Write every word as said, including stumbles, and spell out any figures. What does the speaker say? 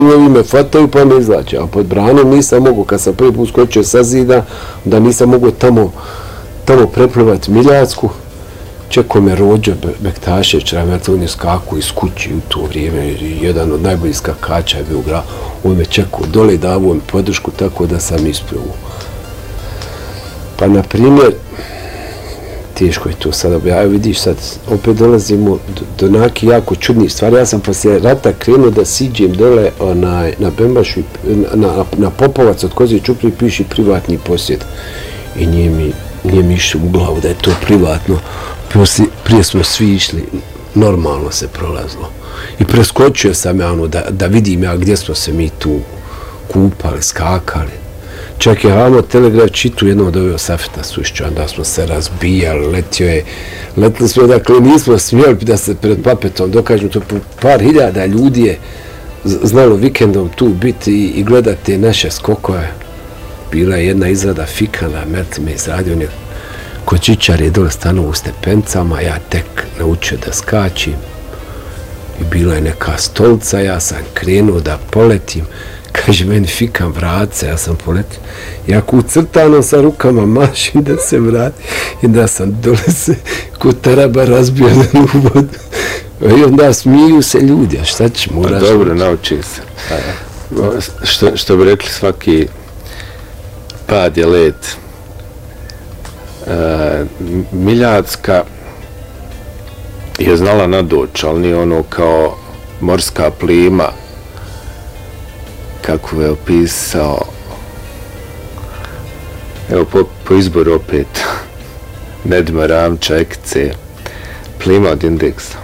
ovi me fataju pa me izlače, a pod branom nisam mogu, kad sam prvi put skočio sa zida, da nisam mogu tamo, tamo preplivati Miljacku, čekao me Rođo Bektašević, on je skakao iz kući u to vrijeme, jedan od najboljih skakača je bio u gradu, on me čekao dole i davao mi podršku tako da sam ispio. Pa, na primjer, teško je to sada, ja vidiš sad, opet dolazimo do, do nekih jako čudnih stvari. Ja sam poslije rata krenuo da siđem dole onaj, na Bembašu, na, na, na Popovac od Kozije Čuprije piši privatni posjed. I nije mi, nije mi išlo u glavu da je to privatno. Poslije, prije smo svi išli, normalno se prolazilo. I preskočio sam ja ono da, da vidim ja gdje smo se mi tu kupali, skakali. Čak je Hamo Telegraf čitu jednom doveo Safeta Sušća, onda smo se razbijali, letio je, letili smo, dakle nismo smjeli da se pred Papetom dokažemo, to par hiljada ljudi je znalo vikendom tu biti i, i gledati naše skokove. Bila je jedna izrada Fikana, Mertli me izradio, on je kočičar je dole stanuo u stepencama, ja tek naučio da skačim i bila je neka stolca, ja sam krenuo da poletim. Kaže meni Fikan vratce, ja sam poletio. Ja ucrtano sa rukama mašim da se vrati i da sam dole se kod taraba razbio u vodu. I onda smiju se ljudi, a šta ćeš moraš? Dobro, nauči se. Što, što bi rekli, svaki pad je let. E, Miljacka je znala nadoći, ali nije ono kao morska plima, kako je opisao, evo po, po izboru opet Nedima Ramča, Ekice, plima od indeksa.